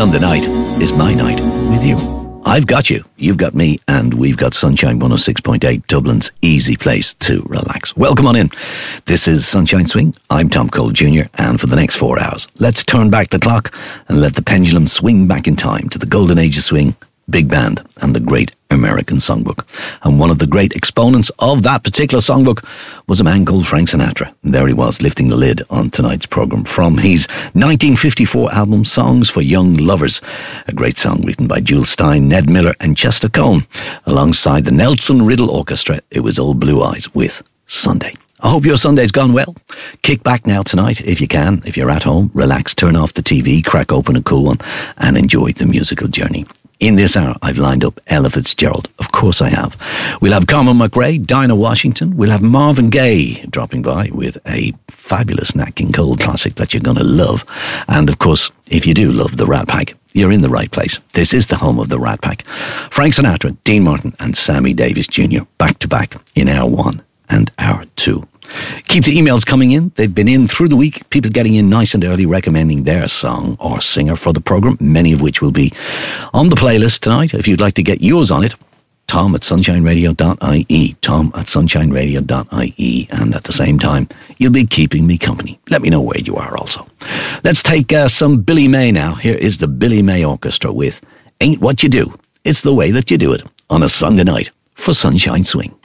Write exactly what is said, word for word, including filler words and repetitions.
Sunday night is my night with you. I've got you, you've got me, and we've got Sunshine one oh six point eight, Dublin's easy place to relax. Welcome on in. This is Sunshine Swing. I'm Tom Cole Junior, and for the next four hours, let's turn back the clock and let the pendulum swing back in time to the golden age of swing, big band, and the great American songbook. And one of the great exponents of that particular songbook was a man called Frank Sinatra. And there he was, lifting the lid on tonight's programme from his nineteen fifty-four album Songs for Young Lovers, a great song written by Jules Stein, Ned Miller and Chester Cone. Alongside the Nelson Riddle Orchestra, it was Old Blue Eyes with Sunday. I hope your Sunday's gone well. Kick back now tonight if you can. If you're at home, relax, turn off the T V, crack open a cool one and enjoy the musical journey. In this hour, I've lined up Ella Fitzgerald. Of course I have. We'll have Carmen McRae, Dinah Washington. We'll have Marvin Gaye dropping by with a fabulous Nat King Cole classic that you're going to love. And of course, if you do love the Rat Pack, you're in the right place. This is the home of the Rat Pack. Frank Sinatra, Dean Martin and Sammy Davis Junior back to back in hour one and hour two. Keep the emails coming in. They've been in through the week. People getting in nice and early recommending their song or singer for the programme, many of which will be on the playlist tonight. If you'd like to get yours on it, tom at sunshine radio dot I E, tom at sunshine radio dot I E, and at the same time, you'll be keeping me company. Let me know where you are also. Let's take uh, some Billy May now. Here is the Billy May Orchestra with Ain't What You Do. It's the way that you do it on a Sunday night for Sunshine Swing.